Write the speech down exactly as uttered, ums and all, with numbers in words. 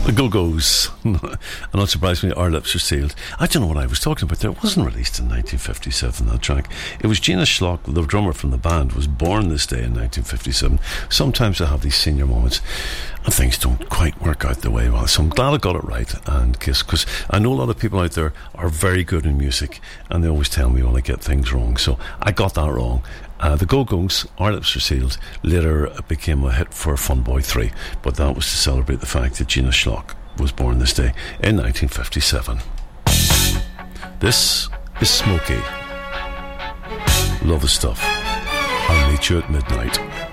The Go-Go's. And not surprisingly, Our Lips Are Sealed. I don't know what I was talking about there. It wasn't released in nineteen fifty-seven, that track. It was Gina Schlock, the drummer from the band, was born this day in nineteen fifty-seven. Sometimes I have these senior moments and things don't quite work out the way well. So I'm glad I got it right. And because I know a lot of people out there are very good in music and they always tell me when I get things wrong. So I got that wrong. Uh, the Go-Go's, Our Lips Are Sealed, later became a hit for Fun Boy three, but that was to celebrate the fact that Gina Schlock was born this day in nineteen fifty-seven. This is Smokey. Love the stuff. I'll meet you at midnight.